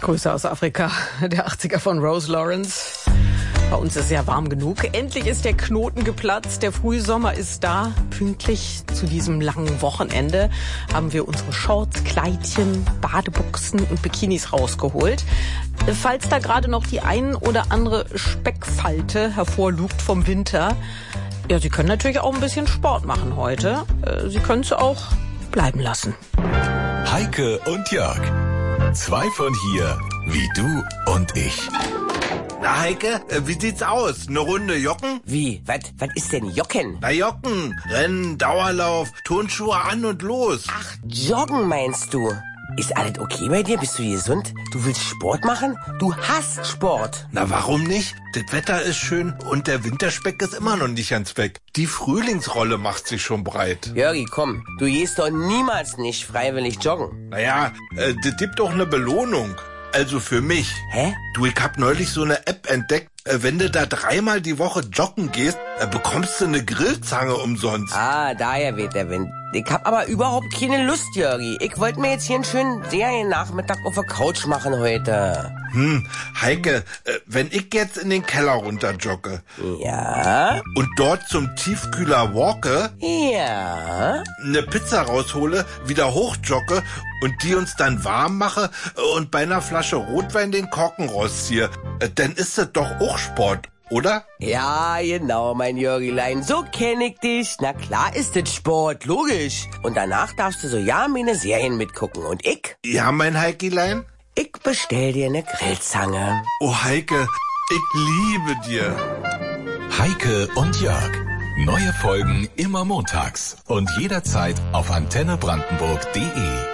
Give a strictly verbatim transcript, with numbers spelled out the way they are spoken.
Grüße aus Afrika, der achtziger von Rose Lawrence. Bei uns ist es ja warm genug. Endlich ist der Knoten geplatzt. Der Frühsommer ist da. Pünktlich zu diesem langen Wochenende haben wir unsere Shorts, Kleidchen, Badebuchsen und Bikinis rausgeholt. Falls da gerade noch die ein oder andere Speckfalte hervorlugt vom Winter, ja, Sie können natürlich auch ein bisschen Sport machen heute. Sie können es auch bleiben lassen. Heike und Jörg. Zwei von hier, wie du und ich. Na Heike, wie sieht's aus? Eine Runde Jocken? Wie? Was was ist denn Jocken? Na Jocken, Rennen, Dauerlauf, Turnschuhe an und los. Ach, Joggen meinst du? Ist alles okay bei dir? Bist du gesund? Du willst Sport machen? Du hasst Sport. Na warum nicht? Das Wetter ist schön und der Winterspeck ist immer noch nicht ganz weg. Die Frühlingsrolle macht sich schon breit. Jörgi, komm, du gehst doch niemals nicht freiwillig joggen. Naja, äh, das gibt doch eine Belohnung. Also für mich. Hä? Du, ich hab neulich so eine App entdeckt. Äh, wenn du da dreimal die Woche joggen gehst, äh, bekommst du eine Grillzange umsonst. Ah, daher weht der Wind. Ich hab aber überhaupt keine Lust, Jörgi. Ich wollte mir jetzt hier einen schönen Seriennachmittag auf der Couch machen heute. Hm, Heike, äh, wenn ich jetzt in den Keller runter jogge Ja? und dort zum Tiefkühler walke, Ja? eine Pizza raushole, wieder hochjogge und die uns dann warm mache und bei einer Flasche Rotwein den Korken rausziehe, äh, dann ist das doch auch Sport, oder? Ja, genau, mein Jörgilein. So kenn ich dich. Na klar ist das Sport, logisch. Und danach darfst du so ja meine Serien mitgucken. Und ich? Ja, mein Heikilein? Ich bestell dir eine Grillzange. Oh Heike, ich liebe dir. Heike und Jörg. Neue Folgen immer montags und jederzeit auf antenne brandenburg punkt de.